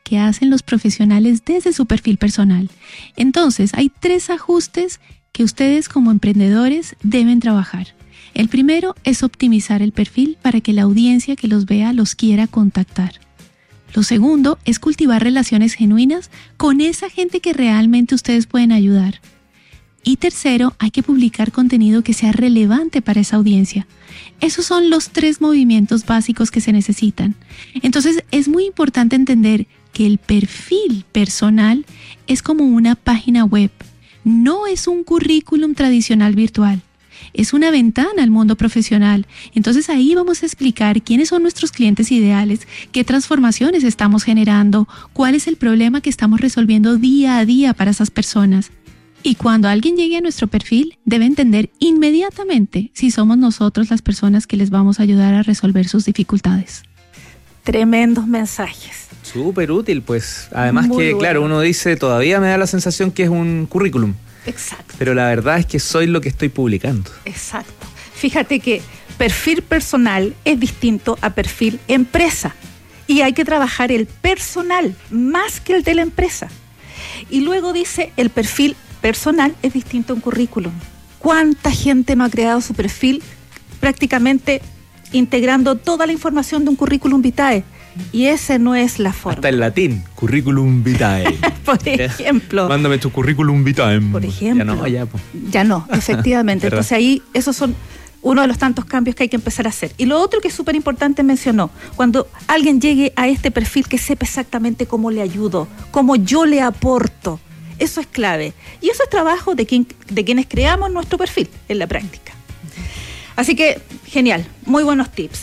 que hacen los profesionales desde su perfil personal. Entonces, hay 3 ajustes que ustedes como emprendedores deben trabajar. El primero es optimizar el perfil para que la audiencia que los vea los quiera contactar. Lo segundo es cultivar relaciones genuinas con esa gente que realmente ustedes pueden ayudar. Y tercero, hay que publicar contenido que sea relevante para esa audiencia. Esos son los 3 movimientos básicos que se necesitan. Entonces, es muy importante entender que el perfil personal es como una página web. No es un currículum tradicional virtual. Es una ventana al mundo profesional. Entonces ahí vamos a explicar quiénes son nuestros clientes ideales, qué transformaciones estamos generando, cuál es el problema que estamos resolviendo día a día para esas personas. Y cuando alguien llegue a nuestro perfil, debe entender inmediatamente si somos nosotros las personas que les vamos a ayudar a resolver sus dificultades. Tremendos mensajes. Súper útil, pues. Además Muy que, bueno. claro, uno dice, todavía me da la sensación que es un currículum. Exacto. Pero la verdad es que soy lo que estoy publicando. Exacto. Fíjate que perfil personal es distinto a perfil empresa. Y hay que trabajar el personal más que el de la empresa. Y luego dice, el perfil personal es distinto a un currículum. ¿Cuánta gente no ha creado su perfil prácticamente integrando toda la información de un currículum vitae? Y esa no es la forma. Hasta en latín, currículum vitae. Por ejemplo. Mándame tu currículum vitae. Por ejemplo. Ya no, efectivamente. Entonces ahí esos son uno de los tantos cambios que hay que empezar a hacer. Y lo otro que es súper importante mencionó, cuando alguien llegue a este perfil, que sepa exactamente cómo le ayudo, cómo yo le aporto. Eso es clave. Y eso es trabajo de quienes creamos nuestro perfil en la práctica. Así que, genial, muy buenos tips.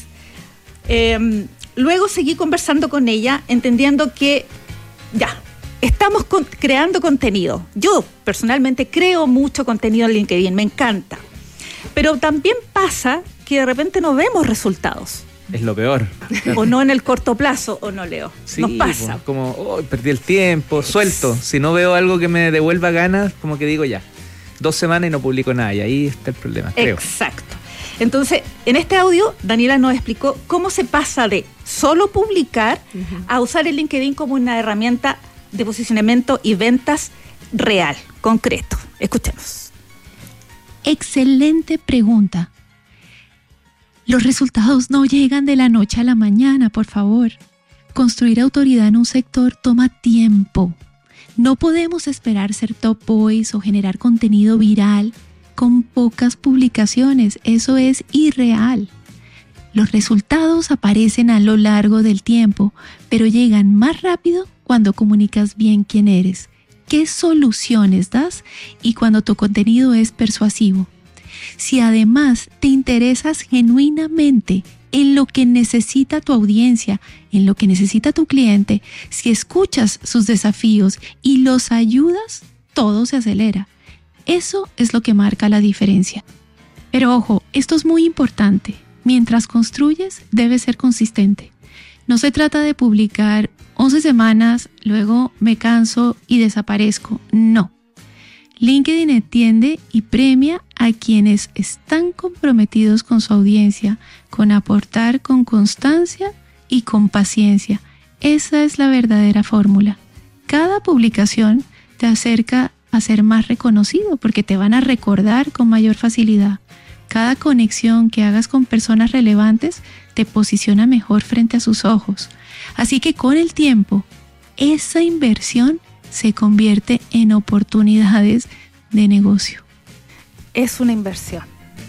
Luego seguí conversando con ella, entendiendo que ya, estamos creando contenido. Yo personalmente creo mucho contenido en LinkedIn, me encanta. Pero también pasa que de repente no vemos resultados. Es lo peor. O no en el corto plazo, o no, Leo. Sí, nos pasa. Pues, como, perdí el tiempo, suelto. Si no veo algo que me devuelva ganas, como que digo ya, 2 semanas y no publico nada. Y ahí está el problema, creo. Exacto. Entonces, en este audio, Daniela nos explicó cómo se pasa de solo publicar a usar el LinkedIn como una herramienta de posicionamiento y ventas real, concreto. Escuchemos. Excelente pregunta. Los resultados no llegan de la noche a la mañana, por favor. Construir autoridad en un sector toma tiempo. No podemos esperar ser top voice o generar contenido viral con pocas publicaciones. Eso es irreal. Los resultados aparecen a lo largo del tiempo, pero llegan más rápido cuando comunicas bien quién eres, qué soluciones das y cuando tu contenido es persuasivo. Si además te interesas genuinamente en lo que necesita tu audiencia, en lo que necesita tu cliente, si escuchas sus desafíos y los ayudas, todo se acelera. Eso es lo que marca la diferencia. Pero ojo, esto es muy importante. Mientras construyes, debes ser consistente. No se trata de publicar 11 semanas, luego me canso y desaparezco. No. LinkedIn entiende y premia a quienes están comprometidos con su audiencia, con aportar con constancia y con paciencia. Esa es la verdadera fórmula. Cada publicación te acerca a ser más reconocido porque te van a recordar con mayor facilidad. Cada conexión que hagas con personas relevantes te posiciona mejor frente a sus ojos. Así que con el tiempo, esa inversión se convierte en oportunidades de negocio. Es una inversión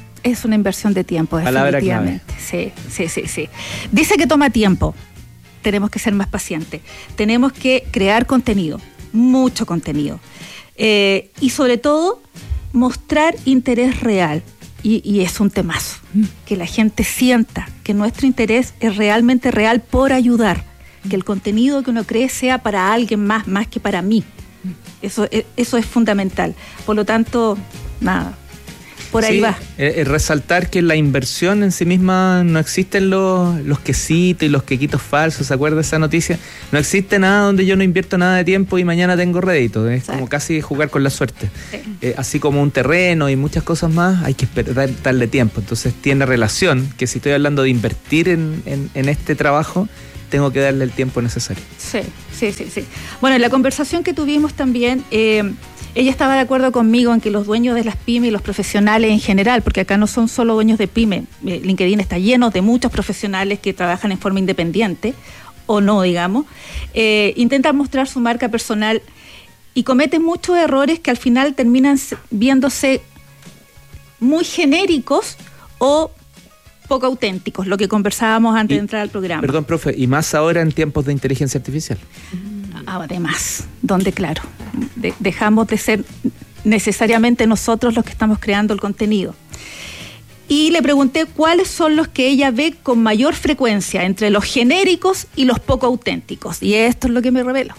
de tiempo, Palabra definitivamente. Sí. Dice que toma tiempo. Tenemos que ser más pacientes. Tenemos que crear contenido, mucho contenido. Y sobre todo, mostrar interés real. Y es un temazo. Que la gente sienta que nuestro interés es realmente real por ayudar. Que el contenido que uno cree sea para alguien más que para mí. Eso es fundamental. Por lo tanto, nada, por ahí va. Resaltar que la inversión en sí misma no existen los quesitos y los quequitos falsos. ¿Se acuerda esa noticia? No existe nada donde yo no invierto nada de tiempo y mañana tengo rédito. Es como casi jugar con la suerte. Sí. Así como un terreno y muchas cosas más, hay que darle tiempo. Entonces tiene relación que si estoy hablando de invertir en este trabajo, tengo que darle el tiempo necesario. Sí. Bueno, en la conversación que tuvimos también, ella estaba de acuerdo conmigo en que los dueños de las pymes y los profesionales en general, porque acá no son solo dueños de pymes, LinkedIn está lleno de muchos profesionales que trabajan en forma independiente, o no, digamos, intentan mostrar su marca personal y cometen muchos errores que al final terminan viéndose muy genéricos o poco auténticos, lo que conversábamos antes de entrar al programa. Perdón, profe, y más ahora en tiempos de inteligencia artificial. Además, donde claro, dejamos de ser necesariamente nosotros los que estamos creando el contenido. Y le pregunté cuáles son los que ella ve con mayor frecuencia entre los genéricos y los poco auténticos. Y esto es lo que me reveló.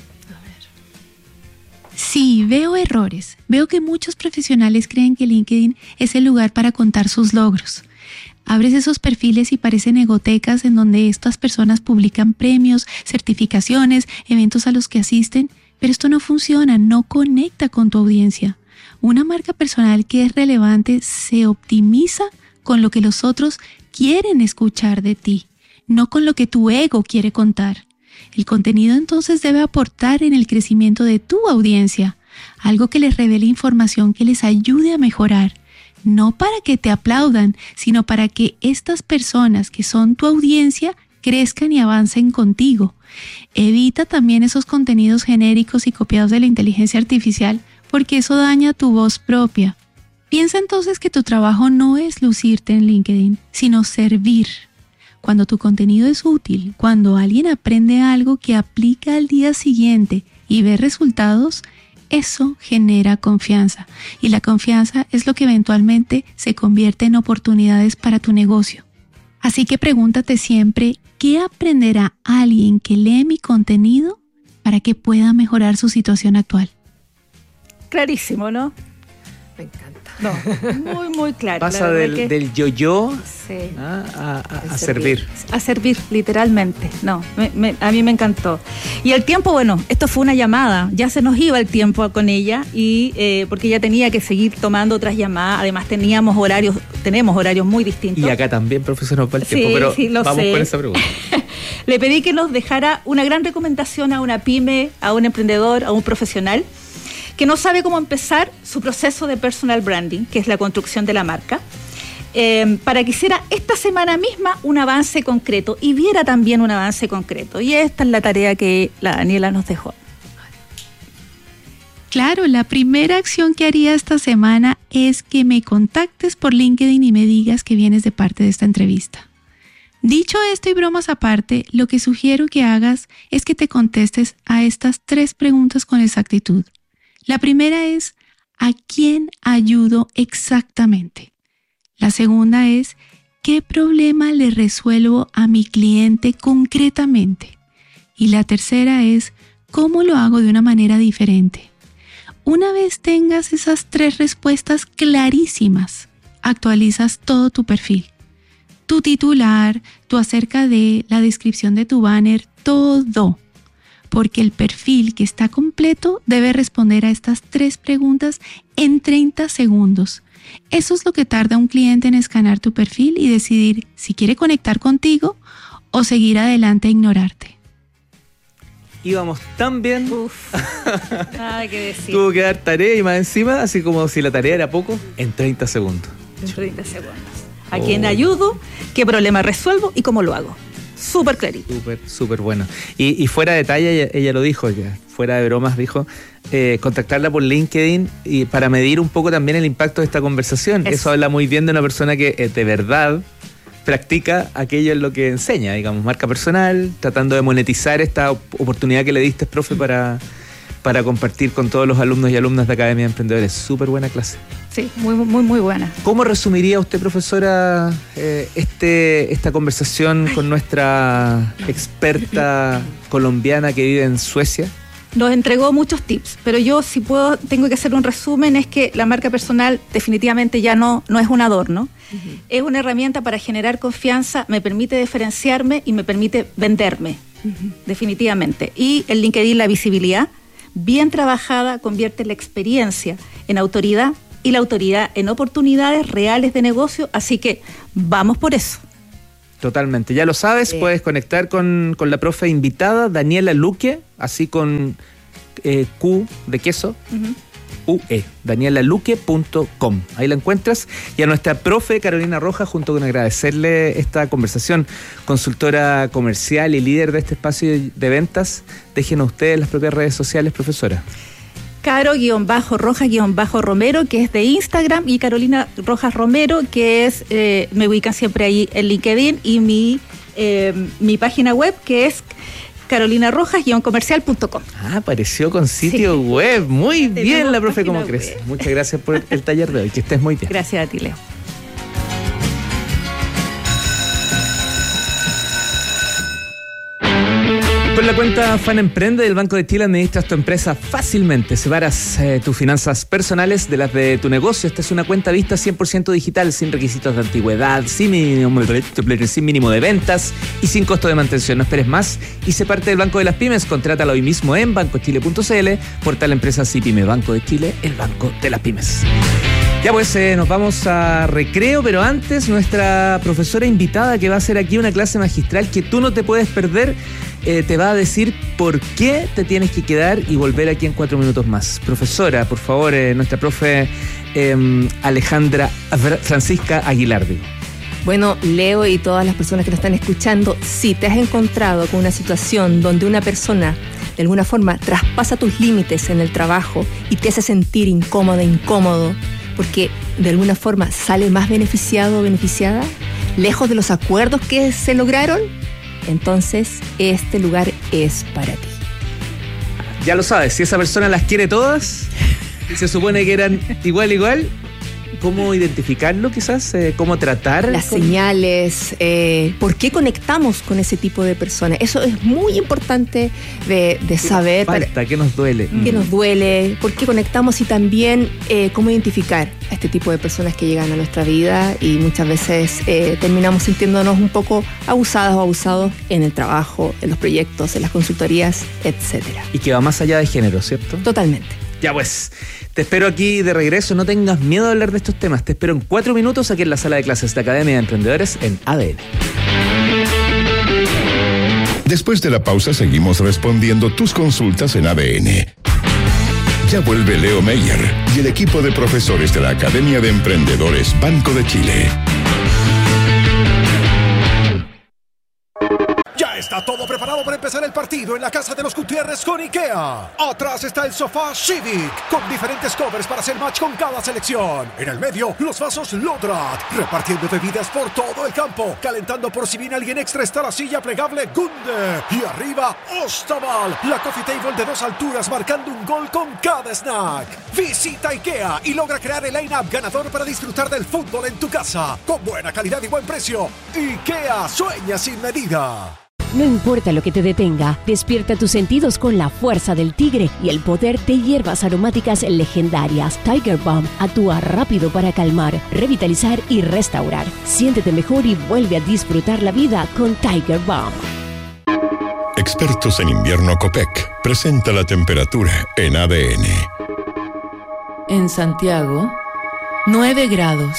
Sí, veo errores. Veo que muchos profesionales creen que LinkedIn es el lugar para contar sus logros. Abres esos perfiles y parecen egotecas en donde estas personas publican premios, certificaciones, eventos a los que asisten, pero esto no funciona, no conecta con tu audiencia. Una marca personal que es relevante se optimiza con lo que los otros quieren escuchar de ti, no con lo que tu ego quiere contar. El contenido entonces debe aportar en el crecimiento de tu audiencia, algo que les revele información que les ayude a mejorar, no para que te aplaudan, sino para que estas personas que son tu audiencia crezcan y avancen contigo. Evita también esos contenidos genéricos y copiados de la inteligencia artificial, porque eso daña tu voz propia. Piensa entonces que tu trabajo no es lucirte en LinkedIn, sino servir. Cuando tu contenido es útil, cuando alguien aprende algo que aplica al día siguiente y ve resultados, eso genera confianza. Y la confianza es lo que eventualmente se convierte en oportunidades para tu negocio. Así que pregúntate siempre, ¿qué aprenderá alguien que lee mi contenido para que pueda mejorar su situación actual? Clarísimo, ¿no? Me encanta. No, muy claro. Pasa del yo-yo sí. a servir. A servir, literalmente. No, a mí me encantó. Y el tiempo, bueno, esto fue una llamada. Ya se nos iba el tiempo con ella y porque ella tenía que seguir tomando otras llamadas. Además tenemos horarios muy distintos. Y acá también, profesor, nos va el tiempo, pero vamos con esa pregunta. Le pedí que nos dejara una gran recomendación a una pyme, a un emprendedor, a un profesional que no sabe cómo empezar su proceso de personal branding, que es la construcción de la marca, para que hiciera esta semana misma un avance concreto y viera también un avance concreto. Y esta es la tarea que la Daniela nos dejó. Claro, la primera acción que haría esta semana es que me contactes por LinkedIn y me digas que vienes de parte de esta entrevista. Dicho esto y bromas aparte, lo que sugiero que hagas es que te contestes a estas 3 preguntas con exactitud. La primera es, ¿a quién ayudo exactamente? La segunda es, ¿qué problema le resuelvo a mi cliente concretamente? Y la tercera es, ¿cómo lo hago de una manera diferente? Una vez tengas esas 3 respuestas clarísimas, actualizas todo tu perfil. Tu titular, tu acerca de, la descripción de tu banner, todo. Porque el perfil que está completo debe responder a estas 3 preguntas en 30 segundos. Eso es lo que tarda un cliente en escanear tu perfil y decidir si quiere conectar contigo o seguir adelante e ignorarte. Íbamos tan bien. Nada que decir. Tuvo que dar tarea y más encima, así como si la tarea era poco, en 30 segundos. En 30 segundos. ¿A quién ayudo? ¿Qué problema resuelvo? ¿Y cómo lo hago? Súper clarito. Súper bueno. Y fuera de talla, ella lo dijo, ya, fuera de bromas, dijo, contactarla por LinkedIn y para medir un poco también el impacto de esta conversación. Eso habla muy bien de una persona que de verdad practica aquello en lo que enseña, digamos, marca personal, tratando de monetizar esta oportunidad que le diste, profe, para compartir con todos los alumnos y alumnas de Academia de Emprendedores. Súper buena clase. Sí, muy buena. ¿Cómo resumiría usted, profesora, esta conversación con nuestra experta colombiana que vive en Suecia? Nos entregó muchos tips, pero yo si puedo, tengo que hacer un resumen, es que la marca personal definitivamente ya no es un adorno, es una herramienta para generar confianza, me permite diferenciarme y me permite venderme, definitivamente. Y el LinkedIn, la visibilidad, bien trabajada, convierte la experiencia en autoridad y la autoridad en oportunidades reales de negocio, así que vamos por eso. Totalmente, ya lo sabes, puedes conectar con la profe invitada, Daniela Luque, así con Q de queso, UE, danielaluque.com. Ahí la encuentras. Y a nuestra profe Carolina Rojas, junto con agradecerle esta conversación, consultora comercial y líder de este espacio de ventas, déjenos ustedes las propias redes sociales, profesora. Caro-Rojas-Romero, que es de Instagram, y Carolina Rojas Romero, que es, me ubican siempre ahí en LinkedIn, y mi página web, que es carolinarrojas-comercial.com. Apareció con sitio web. Muy bien la profe, ¿cómo crees? Muchas gracias por el taller de hoy, que estés muy bien. Gracias a ti, Leo. Con la cuenta Fan Emprende del Banco de Chile administras tu empresa fácilmente. Separas tus finanzas personales de las de tu negocio. Esta es una cuenta vista 100% digital, sin requisitos de antigüedad, sin mínimo de ventas y sin costo de mantención. No esperes más y sé parte del Banco de las Pymes. Contrátala hoy mismo en bancochile.cl, portal Empresas y Pyme. Banco de Chile, el Banco de las Pymes. Ya pues, nos vamos a recreo, pero antes nuestra profesora invitada, que va a hacer aquí una clase magistral que tú no te puedes perder, te va a decir por qué te tienes que quedar y volver aquí en 4 minutos más. Profesora, por favor, nuestra profe Alejandra Francisca Aguilar. Bueno, Leo y todas las personas que nos están escuchando, si te has encontrado con una situación donde una persona de alguna forma traspasa tus límites en el trabajo y te hace sentir incómodo, porque de alguna forma sale más beneficiado o beneficiada, lejos de los acuerdos que se lograron, entonces este lugar es para ti. Ya lo sabes, si esa persona las quiere todas, se supone que eran igual, ¿cómo identificarlo quizás? ¿Cómo tratar? Las señales, ¿por qué conectamos con ese tipo de personas? Eso es muy importante de saber. ¿Qué nos duele? ¿Qué nos duele? ¿Por qué conectamos? Y también cómo identificar a este tipo de personas que llegan a nuestra vida y muchas veces terminamos sintiéndonos un poco abusadas o abusados en el trabajo, en los proyectos, en las consultorías, etcétera. Y que va más allá de género, ¿cierto? Totalmente. Ya pues, te espero aquí de regreso. No tengas miedo de hablar de estos temas. Te espero en 4 minutos aquí en la sala de clases de Academia de Emprendedores en ADN. Después de la pausa seguimos respondiendo tus consultas en ADN. Ya vuelve Leo Meyer y el equipo de profesores de la Academia de Emprendedores Banco de Chile. Está todo preparado para empezar el partido en la casa de los Gutiérrez con IKEA. Atrás está el sofá Civic, con diferentes covers para hacer match con cada selección. En el medio, los vasos Lodrat, repartiendo bebidas por todo el campo. Calentando por si viene alguien extra está la silla plegable Gunde. Y arriba, Ostaval, la coffee table de 2 alturas, marcando un gol con cada snack. Visita IKEA y logra crear el line-up ganador para disfrutar del fútbol en tu casa. Con buena calidad y buen precio. IKEA, sueña sin medida. No importa lo que te detenga, despierta tus sentidos con la fuerza del tigre y el poder de hierbas aromáticas legendarias. Tiger Balm actúa rápido para calmar, revitalizar y restaurar. Siéntete mejor y vuelve a disfrutar la vida con Tiger Balm. Expertos en invierno Copec presenta la temperatura en ADN. En Santiago, 9 grados.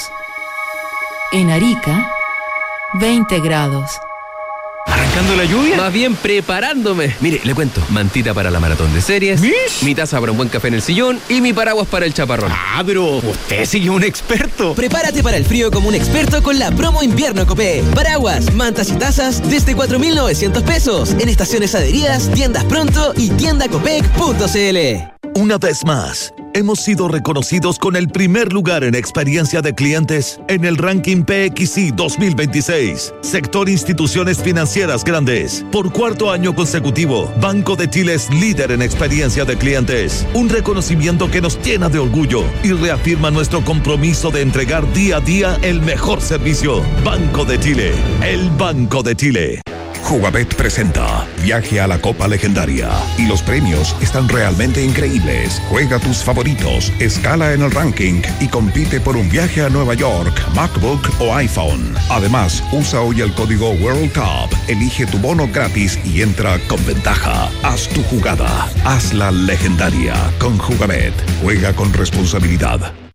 En Arica, 20 grados. ¿Arrancando la lluvia? Más bien preparándome. Mire, le cuento. Mantita para la maratón de series. ¿Mish? Mi taza para un buen café en el sillón. Y mi paraguas para el chaparrón. Ah, pero usted sí es un experto. Prepárate para el frío como un experto con la promo invierno Copec. Paraguas, mantas y tazas desde 4.900 pesos. En estaciones adheridas, tiendas pronto y tiendacopec.cl. Una vez más, hemos sido reconocidos con el primer lugar en experiencia de clientes en el ranking PXI 2026. Sector Instituciones Financieras Grandes. Por 4º año consecutivo, Banco de Chile es líder en experiencia de clientes. Un reconocimiento que nos llena de orgullo y reafirma nuestro compromiso de entregar día a día el mejor servicio. Banco de Chile, el Banco de Chile. Jugabet presenta Viaje a la Copa Legendaria y los premios están realmente increíbles. Juega tus favoritos, escala en el ranking y compite por un viaje a Nueva York, MacBook o iPhone. Además, usa hoy el código World Cup, elige tu bono gratis y entra con ventaja. Haz tu jugada, hazla legendaria con Jugabet. Juega con responsabilidad.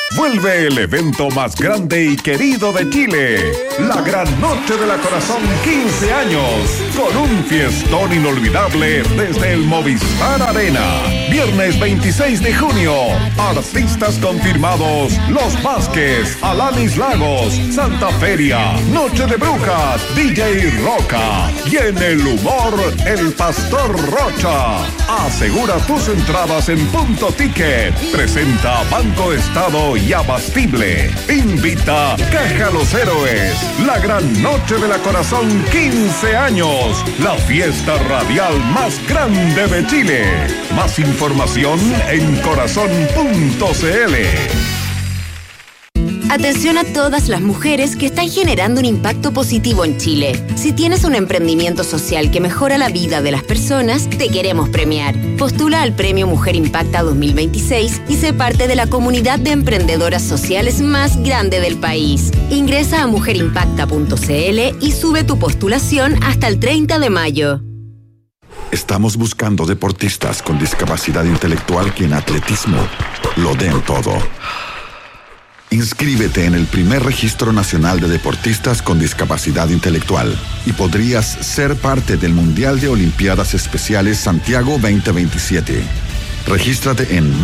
Vuelve el evento más grande y querido de Chile, la Gran Noche de la Corazón 15 años, con un fiestón inolvidable desde el Movistar Arena. Viernes 26 de junio, artistas confirmados: Los Vázquez, Alanis Lagos, Santa Feria, Noche de Brujas, DJ Roca y en el humor, el Pastor Rocha. Asegura tus entradas en Punto Ticket. Presenta Banco Estado y Abastible. Invita Caja Los Héroes. La Gran Noche de la Corazón 15 años. La fiesta radial más grande de Chile. Más información en corazon.cl. Atención a todas las mujeres que están generando un impacto positivo en Chile. Si tienes un emprendimiento social que mejora la vida de las personas, te queremos premiar. Postula al Premio Mujer Impacta 2026 y sé parte de la comunidad de emprendedoras sociales más grande del país. Ingresa a mujerimpacta.cl y sube tu postulación hasta el 30 de mayo. Estamos buscando deportistas con discapacidad intelectual que en atletismo lo den todo. Inscríbete en el primer registro nacional de deportistas con discapacidad intelectual y podrías ser parte del Mundial de Olimpiadas Especiales Santiago 2027. Regístrate en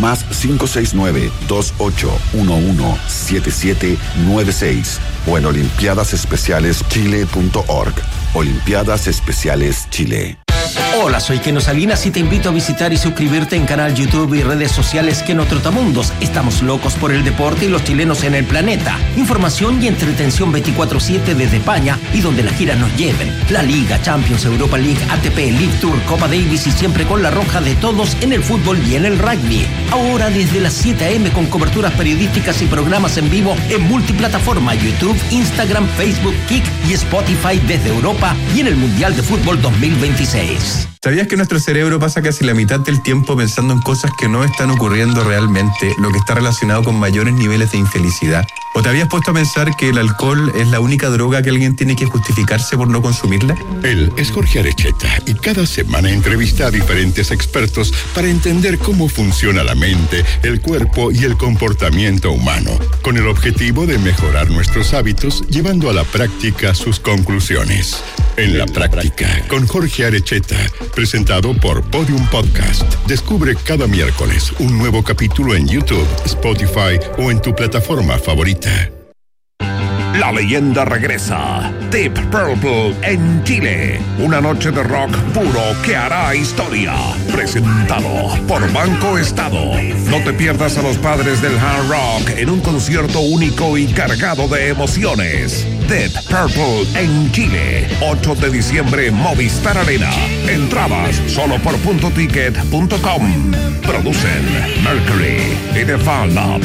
+569-2811-7796 o en olimpiadasespecialeschile.org. Olimpiadas Especiales Chile. Hola, soy Keno Salinas y te invito a visitar y suscribirte en canal YouTube y redes sociales Keno Trotamundos. Estamos locos por el deporte y los chilenos en el planeta. Información y entretención 24/7 desde España y donde las giras nos lleven. La Liga, Champions, Europa League, ATP, League Tour, Copa Davis y siempre con la roja de todos en el fútbol y en el rugby. Ahora desde las 7 a.m. con coberturas periodísticas y programas en vivo en multiplataforma: YouTube, Instagram, Facebook, Kik y Spotify desde Europa y en el Mundial de Fútbol 2026. ¿Sabías que nuestro cerebro pasa casi la mitad del tiempo pensando en cosas que no están ocurriendo realmente, lo que está relacionado con mayores niveles de infelicidad? ¿O te habías puesto a pensar que el alcohol es la única droga que alguien tiene que justificarse por no consumirla? Él es Jorge Arecheta y cada semana entrevista a diferentes expertos para entender cómo funciona la mente, el cuerpo y el comportamiento humano, con el objetivo de mejorar nuestros hábitos, llevando a la práctica sus conclusiones. En la práctica, con Jorge Arecheta, presentado por Podium Podcast. Descubre cada miércoles un nuevo capítulo en YouTube, Spotify o en tu plataforma favorita. La leyenda regresa. Deep Purple en Chile. Una noche de rock puro que hará historia. Presentado por Banco Estado. No te pierdas a los padres del hard rock en un concierto único y cargado de emociones. Deep Purple en Chile. 8 de diciembre, Movistar Arena. Entradas solo por puntoticket.com. Producen Mercury y The Fan Lab.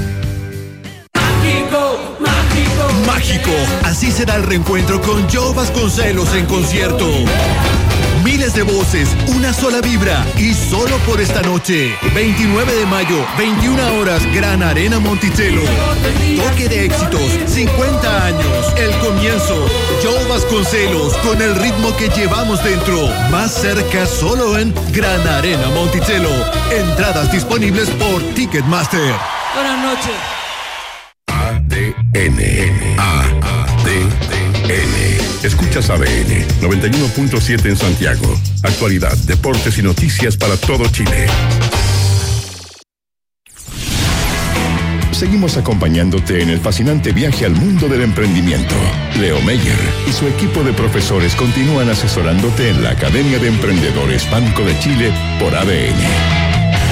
Mágico, así será el reencuentro con Joe Vasconcelos en concierto. Miles de voces, una sola vibra y solo por esta noche. 29 de mayo, 21 horas, Gran Arena Monticello. Toque de éxitos, 50 años, el comienzo. Joe Vasconcelos con el ritmo que llevamos dentro. Más cerca solo en Gran Arena Monticello. Entradas disponibles por Ticketmaster. Buenas noches. ADN. Escuchas ADN 91.7 en Santiago. Actualidad, deportes y noticias para todo Chile. Seguimos acompañándote en el fascinante viaje al mundo del emprendimiento. Leo Meyer y su equipo de profesores continúan asesorándote en la Academia de Emprendedores Banco de Chile por ADN.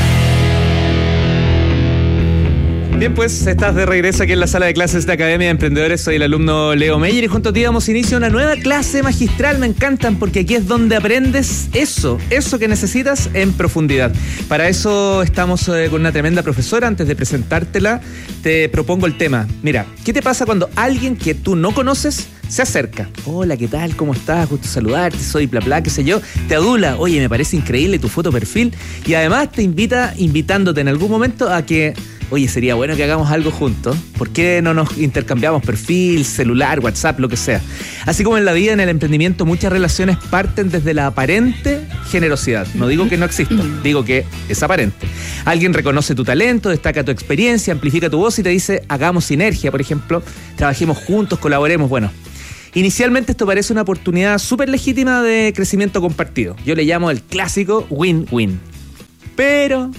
Bien, pues estás de regreso aquí en la sala de clases de Academia de Emprendedores. Soy el alumno Leo Meyer y junto a ti damos inicio a una nueva clase magistral. Me encantan porque aquí es donde aprendes eso que necesitas en profundidad. Para eso estamos con una tremenda profesora. Antes de presentártela, te propongo el tema. Mira, ¿qué te pasa cuando alguien que tú no conoces se acerca? Hola, ¿qué tal? ¿Cómo estás? Gusto saludarte, soy bla bla, qué sé yo. Te adula, oye, me parece increíble tu foto perfil. Y además te invitándote en algún momento a que oye, sería bueno que hagamos algo juntos. ¿Por qué no nos intercambiamos perfil, celular, WhatsApp, lo que sea? Así como en la vida, en el emprendimiento, muchas relaciones parten desde la aparente generosidad. No digo que no exista, digo que es aparente. Alguien reconoce tu talento, destaca tu experiencia, amplifica tu voz y te dice, hagamos sinergia, por ejemplo, trabajemos juntos, colaboremos. Bueno, inicialmente esto parece una oportunidad súper legítima de crecimiento compartido. Yo le llamo el clásico win-win. Pero,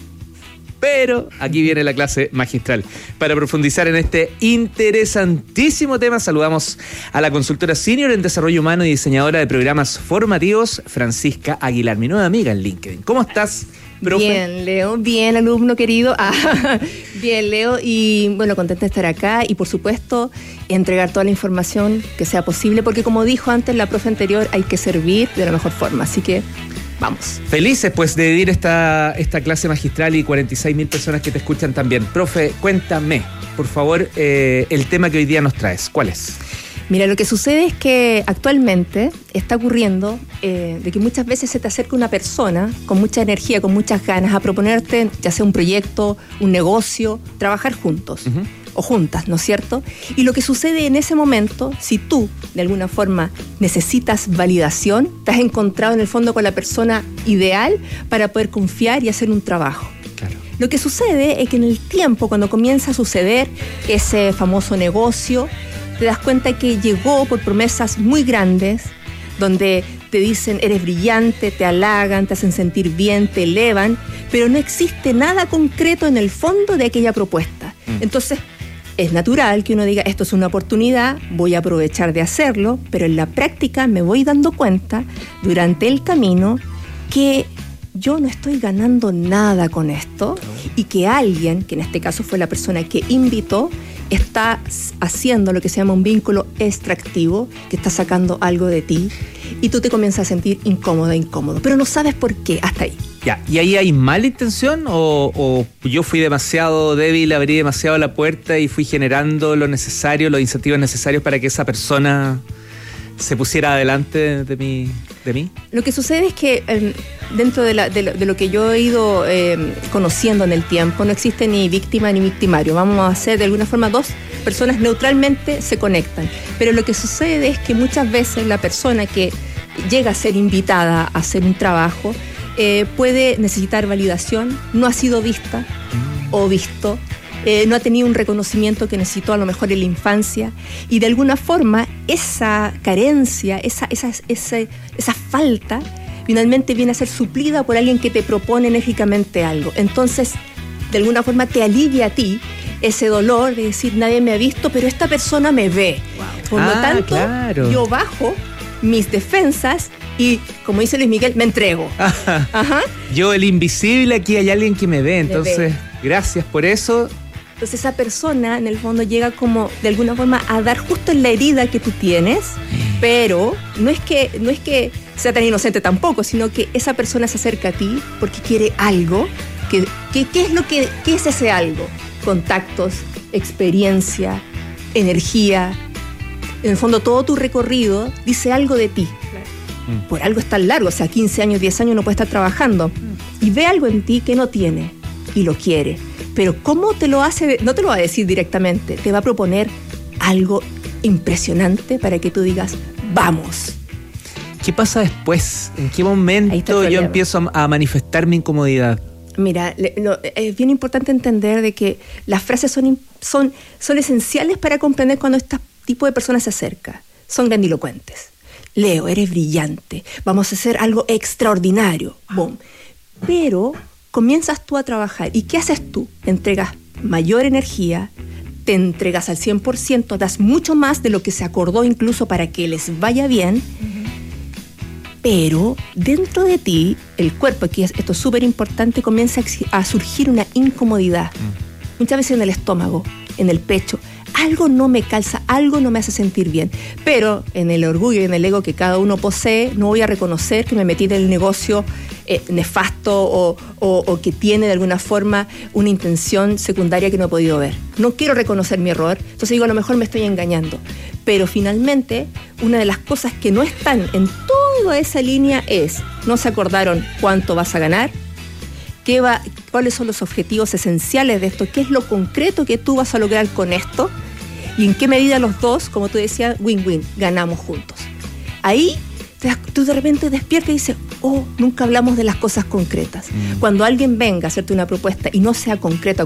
aquí viene la clase magistral. Para profundizar en este interesantísimo tema, saludamos a la consultora senior en desarrollo humano y diseñadora de programas formativos, Francisca Aguilar, mi nueva amiga en LinkedIn. ¿Cómo estás, profe? Bien, Leo, bien, alumno querido. Bien, Leo, y bueno, contenta de estar acá y por supuesto entregar toda la información que sea posible, porque como dijo antes la profe anterior, hay que servir de la mejor forma, así que vamos. Felices pues de vivir esta clase magistral y 46.000 personas que te escuchan también. Profe, cuéntame, por favor, el tema que hoy día nos traes. ¿Cuál es? Mira, lo que sucede es que actualmente está ocurriendo de que muchas veces se te acerca una persona con mucha energía, con muchas ganas a proponerte ya sea un proyecto, un negocio, trabajar juntos. O juntas, ¿no es cierto? Y lo que sucede en ese momento, si tú de alguna forma necesitas validación, te has encontrado en el fondo con la persona ideal para poder confiar y hacer un trabajo. Claro. Lo que sucede es que en el tiempo, cuando comienza a suceder ese famoso negocio, te das cuenta que llegó por promesas muy grandes, donde te dicen eres brillante, te halagan, te hacen sentir bien, te elevan, pero no existe nada concreto en el fondo de aquella propuesta. Entonces, es natural que uno diga, esto es una oportunidad, voy a aprovechar de hacerlo, pero en la práctica me voy dando cuenta durante el camino que yo no estoy ganando nada con esto y que alguien, que en este caso fue la persona que invitó, está haciendo lo que se llama un vínculo extractivo, que está sacando algo de ti y tú te comienzas a sentir incómodo, pero no sabes por qué, hasta ahí. Ya, ¿y ahí hay mala intención o yo fui demasiado débil, abrí demasiado la puerta y fui generando lo necesario, los incentivos necesarios para que esa persona se pusiera adelante de mí? Lo que sucede es que dentro de lo que yo he ido conociendo en el tiempo, no existe ni víctima ni victimario. Vamos a hacer de alguna forma dos personas neutralmente se conectan. Pero lo que sucede es que muchas veces la persona que llega a ser invitada a hacer un trabajo puede necesitar validación, no ha sido vista o visto, no ha tenido un reconocimiento que necesitó a lo mejor en la infancia y de alguna forma esa carencia, esa falta finalmente viene a ser suplida por alguien que te propone enérgicamente algo. Entonces, de alguna forma te alivia a ti ese dolor de decir nadie me ha visto, pero esta persona me ve. Por lo tanto, claro, yo bajo mis defensas y, como dice Luis Miguel, me entrego. Ajá. Yo, el invisible, aquí hay alguien que me ve, entonces, gracias por eso. Entonces esa persona en el fondo llega como de alguna forma a dar justo en la herida que tú tienes, pero no es que sea tan inocente tampoco, sino que esa persona se acerca a ti porque quiere algo. ¿Qué es ese algo? Contactos, experiencia, energía. En el fondo todo tu recorrido dice algo de ti. Por algo es tan largo, o sea, 15 años, 10 años no puede estar trabajando. Y ve algo en ti que no tiene y lo quiere. Pero ¿cómo te lo hace? No te lo va a decir directamente, te va a proponer algo impresionante para que tú digas, vamos. ¿Qué pasa después? ¿En qué momento yo empiezo a manifestar mi incomodidad? Mira, es bien importante entender de que las frases son esenciales para comprender cuando este tipo de personas se acerca. Son grandilocuentes. Leo, eres brillante, vamos a hacer algo extraordinario. Boom. Pero comienzas tú a trabajar. ¿Y qué haces tú? Entregas mayor energía, te entregas al 100%, das mucho más de lo que se acordó incluso para que les vaya bien. Pero dentro de ti, el cuerpo, aquí esto es súper importante, comienza a surgir una incomodidad. Muchas veces en el estómago, en el pecho. Algo no me calza, algo no me hace sentir bien. Pero en el orgullo y en el ego que cada uno posee, no voy a reconocer que me metí en el negocio nefasto o que tiene de alguna forma una intención secundaria que no he podido ver. No quiero reconocer mi error, entonces digo, a lo mejor me estoy engañando. Pero finalmente, una de las cosas que no están en toda esa línea es, no se acordaron cuánto vas a ganar, cuáles son los objetivos esenciales de esto, qué es lo concreto que tú vas a lograr con esto y en qué medida los dos, como tú decías, win-win, ganamos juntos. Ahí tú de repente despiertas y dices, nunca hablamos de las cosas concretas. Cuando alguien venga a hacerte una propuesta y no sea concreto,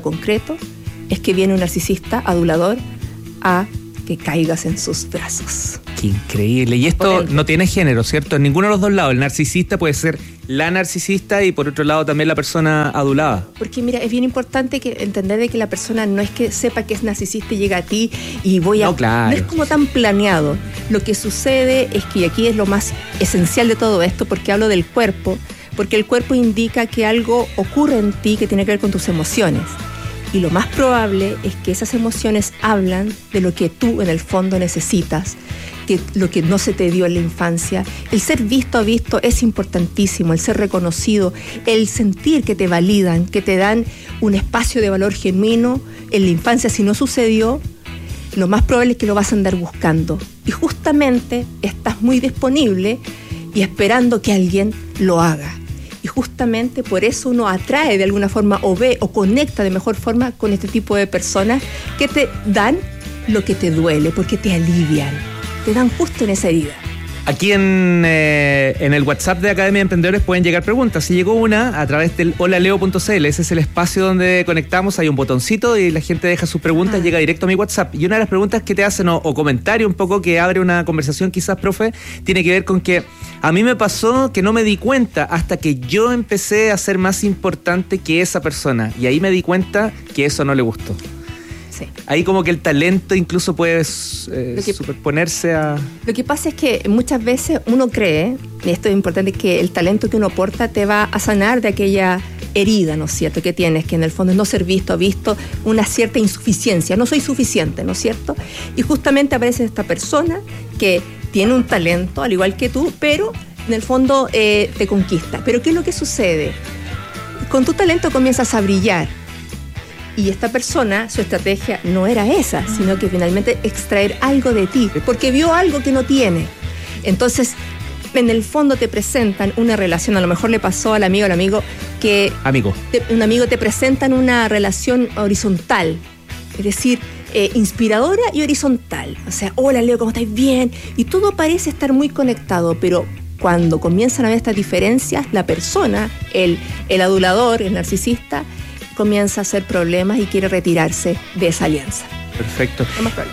es que viene un narcisista adulador a que caigas en sus brazos. Qué increíble. Y esto no tiene género, ¿cierto? En ninguno de los dos lados. El narcisista puede ser la narcisista y por otro lado también la persona adulada. Porque mira, es bien importante entender de que la persona no es que sepa que es narcisista y llega a ti y no, claro. No es como tan planeado. Lo que sucede es que, y aquí es lo más esencial de todo esto, porque hablo del cuerpo, porque el cuerpo indica que algo ocurre en ti que tiene que ver con tus emociones. Y lo más probable es que esas emociones hablan de lo que tú en el fondo necesitas, que lo que no se te dio en la infancia. El ser visto es importantísimo, el ser reconocido, el sentir que te validan, que te dan un espacio de valor genuino. En la infancia, si no sucedió, lo más probable es que lo vas a andar buscando. Y justamente estás muy disponible y esperando que alguien lo haga. Y justamente por eso uno atrae de alguna forma o ve o conecta de mejor forma con este tipo de personas que te dan lo que te duele, porque te alivian, te dan justo en esa herida. Aquí en el WhatsApp de Academia de Emprendedores pueden llegar preguntas. Si llegó una a través del holaleo.cl, ese es el espacio donde conectamos, hay un botoncito y la gente deja sus preguntas, llega directo a mi WhatsApp. Y una de las preguntas que te hacen, o comentario un poco que abre una conversación quizás, profe, tiene que ver con que a mí me pasó que no me di cuenta hasta que yo empecé a ser más importante que esa persona. Y ahí me di cuenta que eso no le gustó. Sí. Ahí como que el talento incluso puede superponerse a... Lo que pasa es que muchas veces uno cree, y esto es importante, que el talento que uno aporta te va a sanar de aquella herida, ¿no es cierto?, que tienes, que en el fondo es no ser visto una cierta insuficiencia, no soy suficiente, ¿no es cierto? Y justamente aparece esta persona que tiene un talento, al igual que tú, pero en el fondo te conquista. Pero ¿qué es lo que sucede? Con tu talento comienzas a brillar. Y esta persona, su estrategia no era esa, sino que finalmente extraer algo de ti, porque vio algo que no tiene. Entonces, en el fondo te presentan una relación, a lo mejor le pasó al amigo, que... un amigo te presentan una relación horizontal, es decir, inspiradora y horizontal. O sea, hola Leo, ¿cómo estás? Bien. Y todo parece estar muy conectado, pero cuando comienzan a ver estas diferencias, la persona, el adulador, el narcisista, comienza a hacer problemas y quiere retirarse de esa alianza. Perfecto.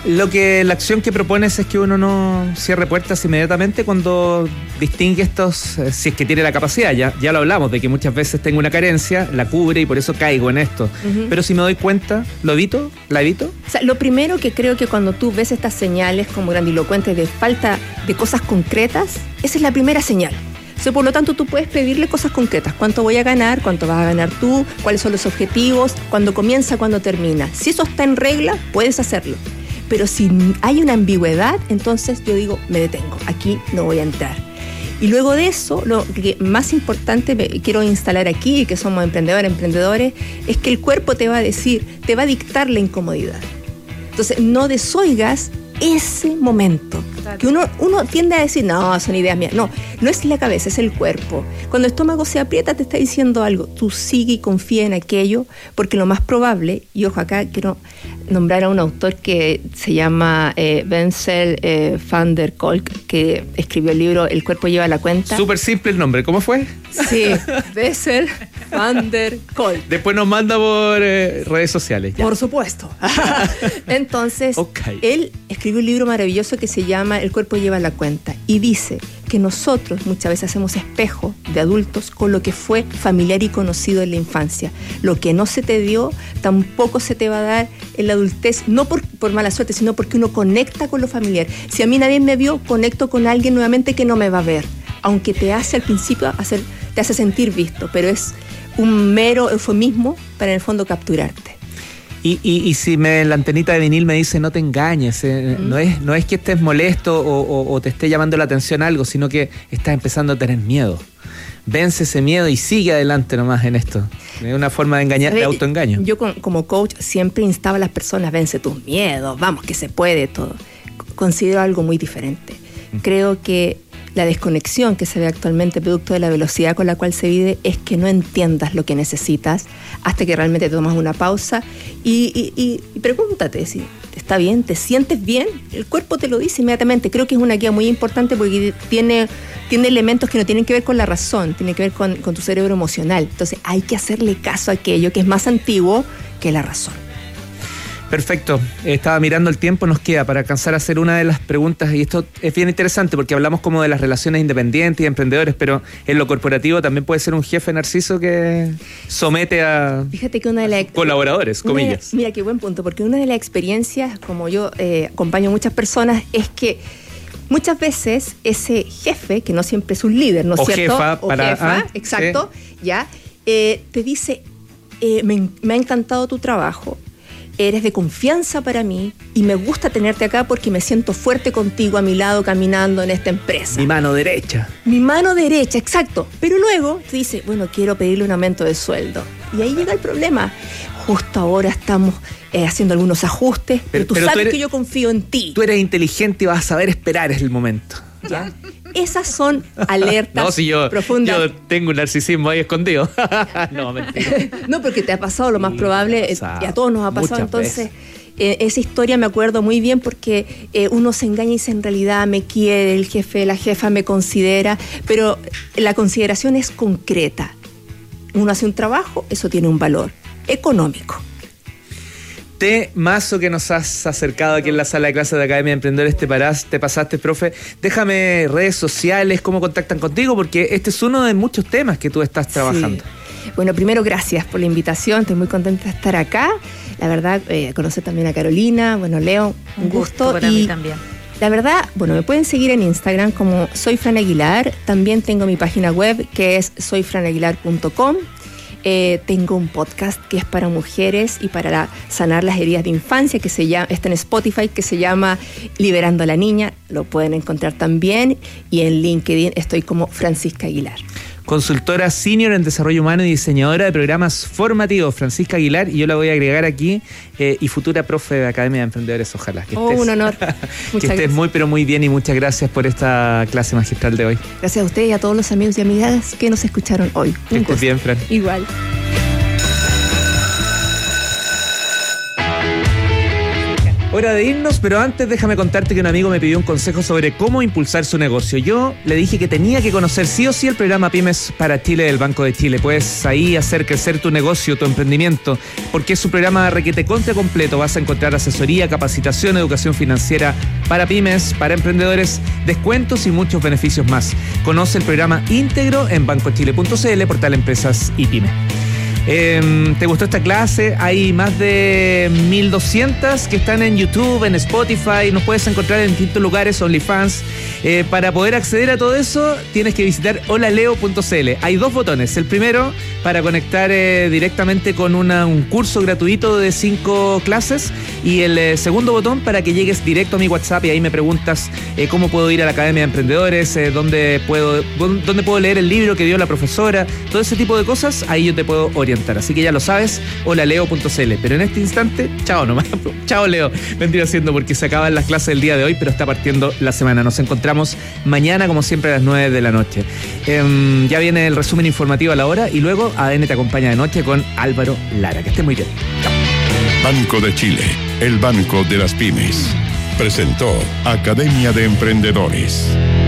La acción que propones es que uno no cierre puertas inmediatamente cuando distingue estos, si es que tiene la capacidad. Ya lo hablamos, de que muchas veces tengo una carencia, la cubre y por eso caigo en esto. Pero si me doy cuenta, ¿lo evito? ¿La evito? O sea, lo primero que creo que cuando tú ves estas señales como grandilocuentes de falta de cosas concretas, esa es la primera señal. O sea, por lo tanto, tú puedes pedirle cosas concretas. ¿Cuánto voy a ganar? ¿Cuánto vas a ganar tú? ¿Cuáles son los objetivos? ¿Cuándo comienza? ¿Cuándo termina? Si eso está en regla, puedes hacerlo. Pero si hay una ambigüedad, entonces yo digo, me detengo. Aquí no voy a entrar. Y luego de eso, lo que más importante quiero instalar aquí, que somos emprendedores, es que el cuerpo te va a decir, te va a dictar la incomodidad. Entonces, no desoigas ese momento. Que uno tiende a decir, no, son ideas mías. No es la cabeza, es el cuerpo. Cuando el estómago se aprieta, te está diciendo algo. Tú sigue y confía en aquello, porque lo más probable, y ojo, acá quiero nombrar a un autor que se llama Bessel van der Kolk, que escribió el libro El cuerpo lleva la cuenta. Súper simple el nombre, ¿cómo fue? Sí, Bessel van der Kolk. Después nos manda por redes sociales. Ya. Por supuesto. Entonces, él escribió un libro maravilloso que se llama El cuerpo lleva la cuenta, y dice que nosotros muchas veces hacemos espejo de adultos con lo que fue familiar y conocido en la infancia. Lo que no se te dio, tampoco se te va a dar en la adultez, no por mala suerte, sino porque uno conecta con lo familiar. Si a mí nadie me vio, conecto con alguien nuevamente que no me va a ver, aunque te hace al principio te hace sentir visto, pero es un mero eufemismo para en el fondo capturarte. Y si la antenita de vinil me dice no te engañes, no es que estés molesto o te esté llamando la atención algo, sino que estás empezando a tener miedo. Vence ese miedo y sigue adelante nomás en esto. Es una forma de engañar, de autoengaño. Yo como coach siempre instaba a las personas, vence tus miedos, vamos que se puede todo. Considero algo muy diferente. Creo que la desconexión que se ve actualmente producto de la velocidad con la cual se vive es que no entiendas lo que necesitas hasta que realmente te tomas una pausa y pregúntate si está bien, te sientes bien, el cuerpo te lo dice inmediatamente. Creo que es una guía muy importante porque tiene elementos que no tienen que ver con la razón, tienen que ver con tu cerebro emocional. Entonces hay que hacerle caso a aquello que es más antiguo que la razón. Perfecto. Estaba mirando el tiempo, nos queda para alcanzar a hacer una de las preguntas, y esto es bien interesante porque hablamos como de las relaciones independientes y emprendedores, pero en lo corporativo también puede ser un jefe narciso que somete a Fíjate que una de las colaboradores, comillas. Mira, qué buen punto, porque una de las experiencias, como yo acompaño a muchas personas, es que muchas veces ese jefe, que no siempre es un líder, ¿no es cierto? Jefa, exacto, sí. Ya, te dice, me ha encantado tu trabajo, eres de confianza para mí y me gusta tenerte acá porque me siento fuerte contigo a mi lado caminando en esta empresa. Mi mano derecha. Mi mano derecha, exacto. Pero luego te dice, bueno, quiero pedirle un aumento de sueldo. Y ahí llega el problema. Justo ahora estamos haciendo algunos ajustes, pero tú sabes que yo confío en ti. Tú eres inteligente y vas a saber esperar, es el momento. ¿Ya? Esas son alertas profundas. Yo tengo un narcisismo ahí escondido. No, mentira. No, porque te ha pasado lo más probable, y a todos nos ha pasado. Entonces, esa historia me acuerdo muy bien porque uno se engaña y dice, en realidad me quiere el jefe, la jefa me considera, pero la consideración es concreta. Uno hace un trabajo, eso tiene un valor económico. Mazo que nos has acercado aquí en la sala de clases de Academia de Emprendedores, te pasaste, profe. Déjame redes sociales, cómo contactan contigo, porque este es uno de muchos temas que tú estás trabajando. Sí. Bueno, primero gracias por la invitación, estoy muy contenta de estar acá. La verdad, conocer también a Carolina, bueno, Leo, un gusto para mí también. La verdad, bueno, me pueden seguir en Instagram como Soy Fran Aguilar, también tengo mi página web que es soyfranaguilar.com. Tengo un podcast que es para mujeres y para sanar las heridas de infancia, que está en Spotify, que se llama Liberando a la Niña. Lo pueden encontrar también. Y en LinkedIn estoy como Francisca Aguilar. Consultora senior en desarrollo humano y diseñadora de programas formativos, Francisca Aguilar, y yo la voy a agregar aquí, y futura profe de Academia de Emprendedores, ojalá. Un honor. Que estés muy, pero muy bien, y muchas gracias por esta clase magistral de hoy. Gracias a ustedes y a todos los amigos y amigas que nos escucharon hoy. Que estés bien, Fran. Igual. Hora de irnos, pero antes déjame contarte que un amigo me pidió un consejo sobre cómo impulsar su negocio. Yo le dije que tenía que conocer sí o sí el programa Pymes para Chile del Banco de Chile. Puedes ahí hacer crecer tu negocio, tu emprendimiento, porque es su programa requete contra completo. Vas a encontrar asesoría, capacitación, educación financiera para pymes, para emprendedores, descuentos y muchos beneficios más. Conoce el programa íntegro en bancochile.cl, portal Empresas y Pymes. ¿Te gustó esta clase? Hay más de 1200 que están en YouTube, en Spotify. Nos puedes encontrar en distintos lugares, OnlyFans. Para poder acceder a todo eso tienes que visitar holaleo.cl. Hay 2 botones. El primero para conectar directamente con un curso gratuito de 5 clases, y el segundo botón para que llegues directo a mi WhatsApp y ahí me preguntas cómo puedo ir a la Academia de Emprendedores, dónde puedo leer el libro que dio la profesora, todo ese tipo de cosas. Ahí yo te puedo orientar. Así que ya lo sabes, holaleo.cl. Pero en este instante, chao nomás. Chao, Leo. Vendría siendo porque se acaban las clases del día de hoy, pero está partiendo la semana. Nos encontramos mañana, como siempre, a las 9 de la noche. Ya viene el resumen informativo a la hora, y luego ADN te acompaña de noche con Álvaro Lara. Que esté muy bien. Chao. Banco de Chile, el banco de las pymes. Presentó Academia de Emprendedores.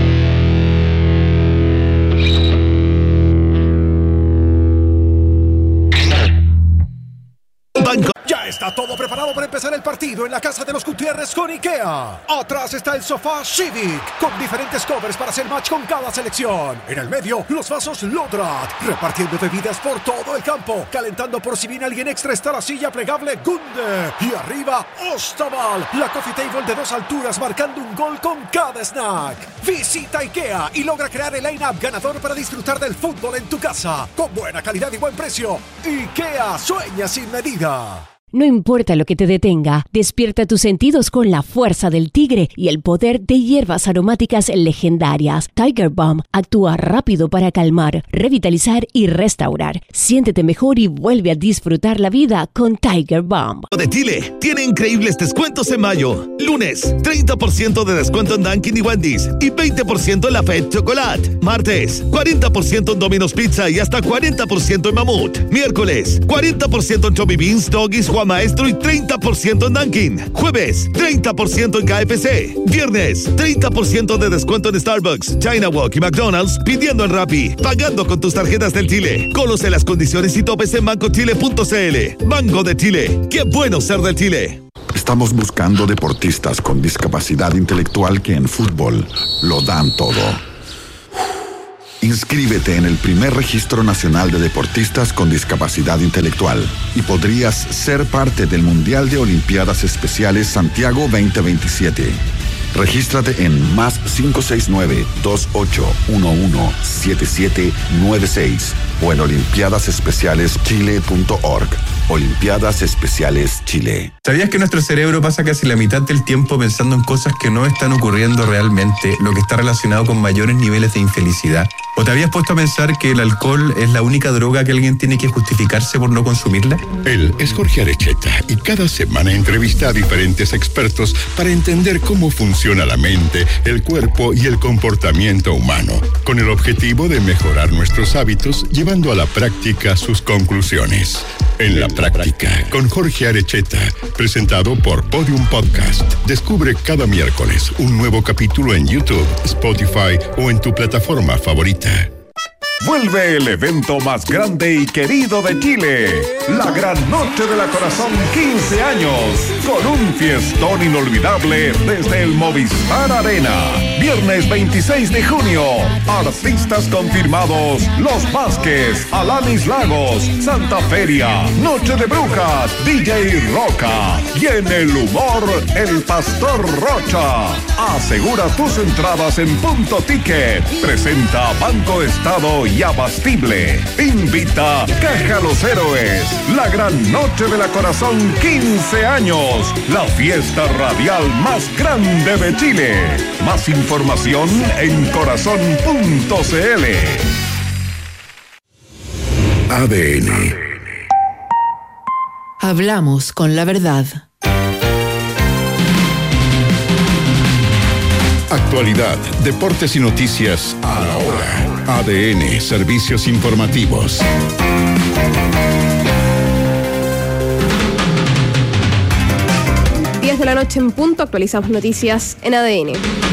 Ya está todo preparado para empezar el partido en la casa de los Gutiérrez con IKEA. Atrás está el sofá Civic, con diferentes covers para hacer match con cada selección. En el medio, los vasos Lodrat, repartiendo bebidas por todo el campo. Calentando por si viene alguien extra está la silla plegable Gunde. Y arriba, Ostaval, la coffee table de 2 alturas marcando un gol con cada snack. Visita IKEA y logra crear el line-up ganador para disfrutar del fútbol en tu casa. Con buena calidad y buen precio. IKEA, sueña sin medida. No importa lo que te detenga, despierta tus sentidos con la fuerza del tigre y el poder de hierbas aromáticas legendarias. Tiger Balm actúa rápido para calmar, revitalizar y restaurar. Siéntete mejor y vuelve a disfrutar la vida con Tiger Balm. De Chile tiene increíbles descuentos en mayo. Lunes, 30% de descuento en Dunkin' y Wendy's y 20% en la Fed Chocolate. Martes, 40% en Domino's Pizza y hasta 40% en Mamut. Miércoles, 40% en Chubby Beans, Doggies, Juan Maestro y 30% en Dunkin'. Jueves, 30% en KFC. Viernes, 30% de descuento en Starbucks, China Walk y McDonald's pidiendo en Rappi, pagando con tus tarjetas del Chile. Conoce las condiciones y topes en bancochile.cl. Banco de Chile. ¡Qué bueno ser del Chile! Estamos buscando deportistas con discapacidad intelectual que en fútbol lo dan todo. Inscríbete en el primer Registro Nacional de Deportistas con Discapacidad Intelectual y podrías ser parte del Mundial de Olimpiadas Especiales Santiago 2027. Regístrate en más 569-2811-7796 o en olimpiadasespecialeschile.org. Olimpiadas Especiales Chile. ¿Sabías que nuestro cerebro pasa casi la mitad del tiempo pensando en cosas que no están ocurriendo realmente, lo que está relacionado con mayores niveles de infelicidad? ¿O te habías puesto a pensar que el alcohol es la única droga que alguien tiene que justificarse por no consumirla? Él es Jorge Arecheta y cada semana entrevista a diferentes expertos para entender cómo funciona la mente, el cuerpo y el comportamiento humano, con el objetivo de mejorar nuestros hábitos llevando a la práctica sus conclusiones. En la práctica, con Jorge Arecheta, presentado por Podium Podcast. Descubre cada miércoles un nuevo capítulo en YouTube, Spotify o en tu plataforma favorita. Vuelve el evento más grande y querido de Chile, la Gran Noche de la Corazón 15 años, con un fiestón inolvidable desde el Movistar Arena. Viernes 26 de junio, artistas confirmados, Los Vázquez, Alanis Lagos, Santa Feria, Noche de Brujas, DJ Roca y en el humor, el Pastor Rocha. Asegura tus entradas en Punto Ticket. Presenta Banco Estado y Abastible. Invita Caja Los Héroes. La Gran Noche de la Corazón 15 años. La fiesta radial más grande de Chile. Más información en corazon.cl. ADN. Hablamos con la verdad. Actualidad, deportes y noticias a la hora. ADN, servicios informativos. 10 de la noche en punto, actualizamos noticias en ADN.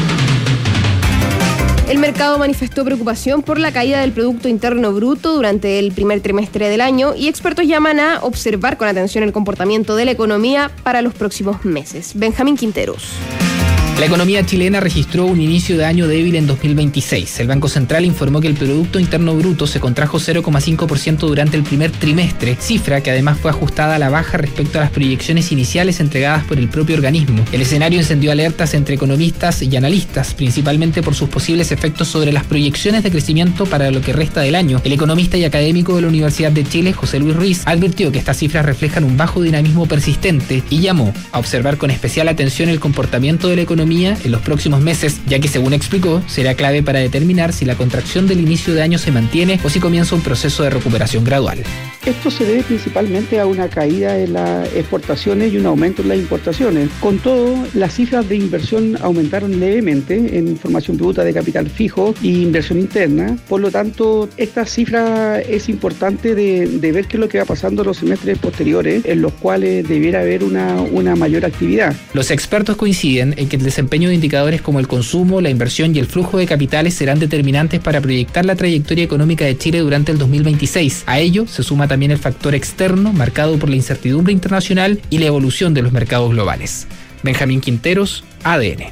El mercado manifestó preocupación por la caída del Producto Interno Bruto durante el primer trimestre del año y expertos llaman a observar con atención el comportamiento de la economía para los próximos meses. Benjamín Quinteros. La economía chilena registró un inicio de año débil en 2026. El Banco Central informó que el Producto Interno Bruto se contrajo 0,5% durante el primer trimestre, cifra que además fue ajustada a la baja respecto a las proyecciones iniciales entregadas por el propio organismo. El escenario encendió alertas entre economistas y analistas, principalmente por sus posibles efectos sobre las proyecciones de crecimiento para lo que resta del año. El economista y académico de la Universidad de Chile, José Luis Ruiz, advirtió que estas cifras reflejan un bajo dinamismo persistente y llamó a observar con especial atención el comportamiento de la economía en los próximos meses, ya que, según explicó, será clave para determinar si la contracción del inicio de año se mantiene o si comienza un proceso de recuperación gradual. Esto se debe principalmente a una caída en las exportaciones y un aumento en las importaciones. Con todo, las cifras de inversión aumentaron levemente en formación bruta de capital fijo e inversión interna. Por lo tanto, esta cifra es importante de ver qué es lo que va pasando en los semestres posteriores, en los cuales debiera haber una mayor actividad. Los expertos coinciden en que el desempeño de indicadores como el consumo, la inversión y el flujo de capitales serán determinantes para proyectar la trayectoria económica de Chile durante el 2026. A ello se suma también el factor externo marcado por la incertidumbre internacional y la evolución de los mercados globales. Benjamín Quinteros, ADN.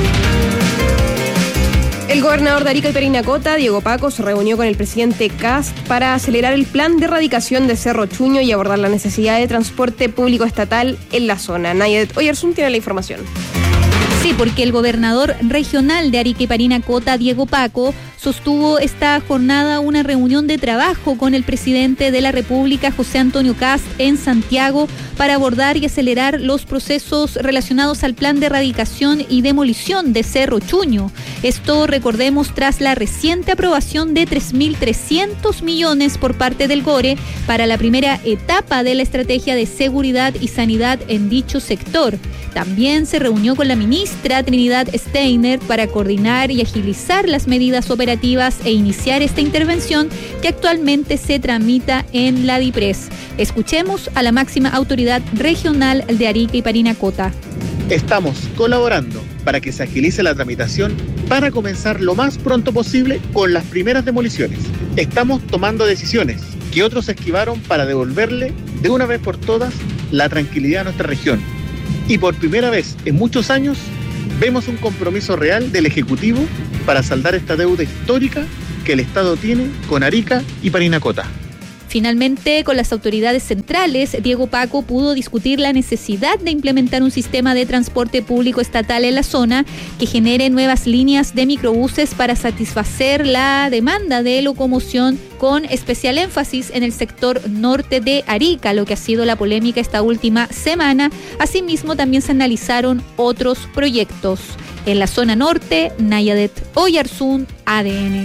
El gobernador de Arica y Parinacota, Diego Paco, se reunió con el presidente Kast para acelerar el plan de erradicación de Cerro Chuño y abordar la necesidad de transporte público estatal en la zona. Nayet Oyersun tiene la información. Sí, porque el gobernador regional de Arica y Parinacota, Diego Paco, sostuvo esta jornada una reunión de trabajo con el presidente de la República, José Antonio Kast, en Santiago, para abordar y acelerar los procesos relacionados al plan de erradicación y demolición de Cerro Chuño. Esto, recordemos, tras la reciente aprobación de 3.300 millones por parte del GORE para la primera etapa de la estrategia de seguridad y sanidad en dicho sector. También se reunió con la ministra Trinidad Steiner para coordinar y agilizar las medidas operativas e iniciar esta intervención que actualmente se tramita en la DIPRES. Escuchemos a la máxima autoridad regional de Arica y Parinacota. Estamos colaborando para que se agilice la tramitación para comenzar lo más pronto posible con las primeras demoliciones. Estamos tomando decisiones que otros esquivaron para devolverle de una vez por todas la tranquilidad a nuestra región. Y por primera vez en muchos años vemos un compromiso real del Ejecutivo para saldar esta deuda histórica que el Estado tiene con Arica y Parinacota. Finalmente, con las autoridades centrales, Diego Paco pudo discutir la necesidad de implementar un sistema de transporte público estatal en la zona que genere nuevas líneas de microbuses para satisfacer la demanda de locomoción, con especial énfasis en el sector norte de Arica, lo que ha sido la polémica esta última semana. Asimismo, también se analizaron otros proyectos. En la zona norte, Nayadet Oyarzún, ADN.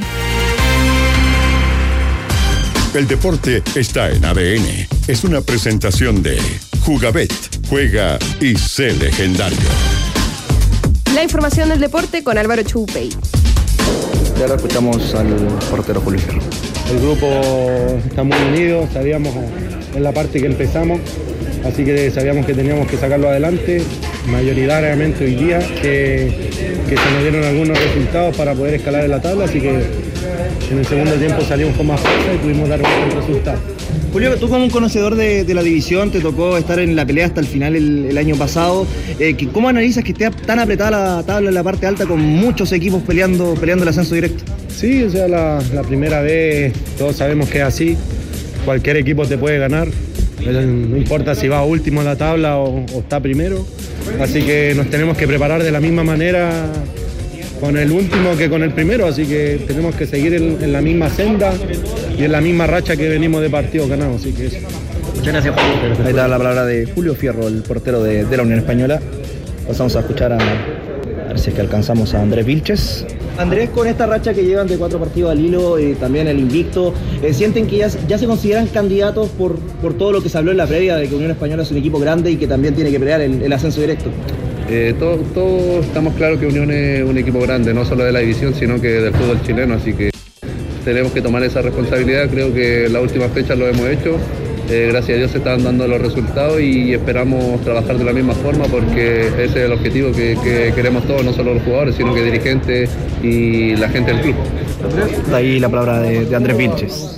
El deporte está en ADN. Es una presentación de Jugabet. Juega y sé legendario. La información del deporte con Álvaro Chupey. Y ahora escuchamos al portero Julio Fierro. El grupo está muy unido, sabíamos en la parte que empezamos, así que sabíamos que teníamos que sacarlo adelante, mayoritariamente hoy día, que se nos dieron algunos resultados para poder escalar en la tabla, así que en el segundo tiempo salimos con más fuerza y pudimos dar un buen resultado. Julio, tú como un conocedor de la división, te tocó estar en la pelea hasta el final el año pasado. ¿Cómo analizas que esté tan apretada la tabla en la parte alta con muchos equipos peleando el ascenso directo? Sí, o sea, la primera vez todos sabemos que es así. Cualquier equipo te puede ganar. No importa si va último en la tabla o está primero. Así que nos tenemos que preparar de la misma manera con el último que con el primero, así que tenemos que seguir en la misma senda y en la misma racha que venimos de partidos ganados, así que eso. Muchas gracias, Julio. Ahí está la palabra de Julio Fierro, el portero de la Unión Española. Pasamos a escuchar a ver si es que alcanzamos a Andrés Vilches. Andrés, con esta racha que llevan de 4 partidos al hilo, también el invicto, ¿sienten que ya se consideran candidatos por todo lo que se habló en la previa de que Unión Española es un equipo grande y que también tiene que pelear el ascenso directo? Todos estamos claros que Unión es un equipo grande, no solo de la división, sino que del fútbol chileno, así que tenemos que tomar esa responsabilidad. Creo que en las últimas fechas lo hemos hecho, gracias a Dios se están dando los resultados y esperamos trabajar de la misma forma porque ese es el objetivo que queremos todos, no solo los jugadores, sino que dirigentes y la gente del club. De ahí la palabra de Andrés Vilches.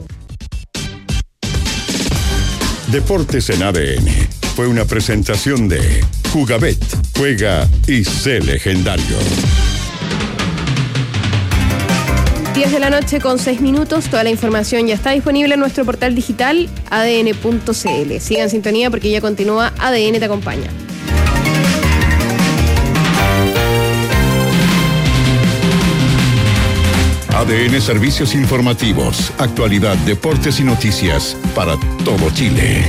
Deportes en ADN fue una presentación de Jugabet. Juega y sé legendario. 10 de la noche con 6 minutos. Toda la información ya está disponible en nuestro portal digital adn.cl. Sigan en sintonía porque ya continúa ADN te acompaña. ADN Servicios Informativos, actualidad, deportes y noticias para todo Chile.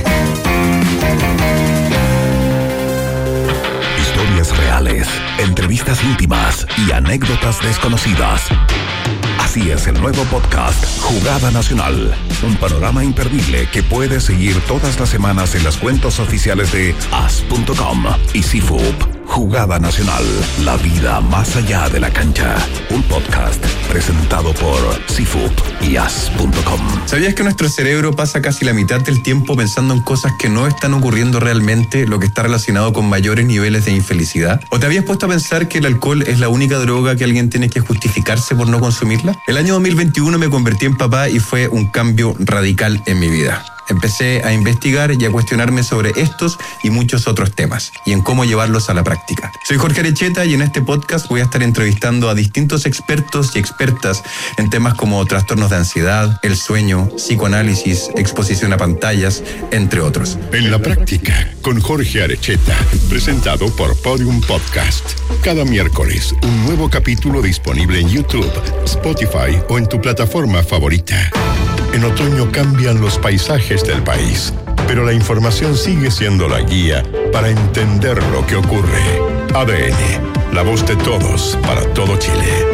Historias reales, entrevistas íntimas y anécdotas desconocidas. Así es el nuevo podcast Jugada Nacional, un panorama imperdible que puedes seguir todas las semanas en las cuentas oficiales de as.com y CIFUP. Jugada Nacional, la vida más allá de la cancha. Un podcast presentado por CIFUP y as.com. ¿Sabías que nuestro cerebro pasa casi la mitad del tiempo pensando en cosas que no están ocurriendo realmente, lo que está relacionado con mayores niveles de infelicidad? ¿O te habías puesto a pensar que el alcohol es la única droga que alguien tiene que justificarse por no consumirla? El año 2021 me convertí en papá y fue un cambio radical en mi vida. Empecé a investigar y a cuestionarme sobre estos y muchos otros temas y en cómo llevarlos a la práctica. Soy Jorge Arecheta y en este podcast voy a estar entrevistando a distintos expertos y expertas en temas como trastornos de ansiedad, el sueño, psicoanálisis, exposición a pantallas, entre otros. En la práctica, con Jorge Arecheta, presentado por Podium Podcast. Cada miércoles, un nuevo capítulo disponible en YouTube, Spotify o en tu plataforma favorita. En otoño cambian los paisajes del país. pero la información sigue siendo la guía para entender lo que ocurre. ADN, la voz de todos para todo Chile.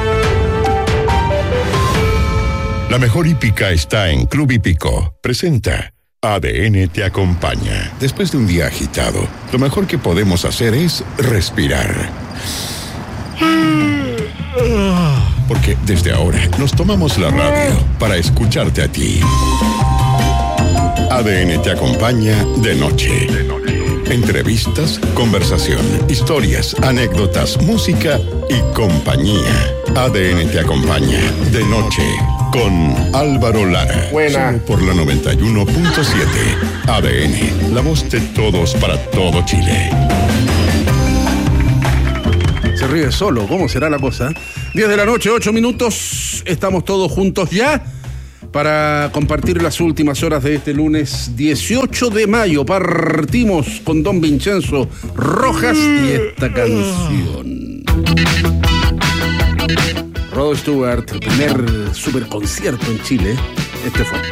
La mejor hípica está en Club Hípico. Presenta ADN te acompaña. Después de un día agitado, lo mejor que podemos hacer es respirar. Porque desde ahora nos tomamos la radio para escucharte a ti. ADN te acompaña de noche. Entrevistas, conversación, historias, anécdotas, música y compañía. ADN te acompaña de noche con Álvaro Lara. Buena. Solo por la 91.7. ADN, la voz de todos para todo Chile. Se ríe solo, ¿cómo será la cosa? 10 de la noche, 8 minutos. Estamos todos juntos ya para compartir las últimas horas de este lunes 18 de mayo. Partimos con Don Vincenzo Rojas y esta canción. Rod Stewart, el primer superconcierto en Chile. Este fue.